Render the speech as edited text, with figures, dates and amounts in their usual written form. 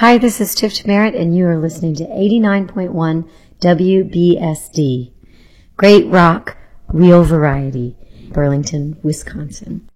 Hi, this is Tiff Merritt, and you are listening to 89.1 WBSD. Great rock, real variety, Burlington, Wisconsin.